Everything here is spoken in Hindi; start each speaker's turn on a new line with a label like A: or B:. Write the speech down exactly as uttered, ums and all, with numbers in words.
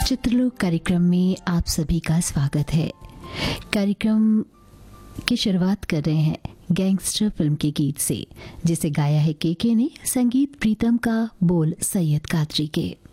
A: चित्रलोक कार्यक्रम में आप सभी का स्वागत है। कार्यक्रम की शुरुआत कर रहे हैं गैंगस्टर फिल्म के गीत से, जिसे गाया है केके ने, संगीत प्रीतम का, बोल सैयद कादरी के।